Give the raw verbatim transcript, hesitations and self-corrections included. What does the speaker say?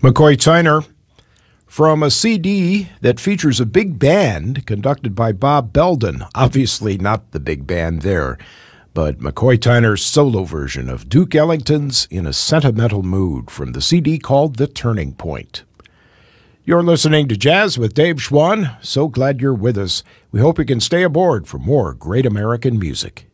McCoy Tyner from a C D that features a big band conducted by Bob Belden. Obviously not the big band there, but McCoy Tyner's solo version of Duke Ellington's In a Sentimental Mood from the C D called The Turning Point. You're listening to Jazz with Dave Schwann. So glad you're with us. We hope you can stay aboard for more great American music.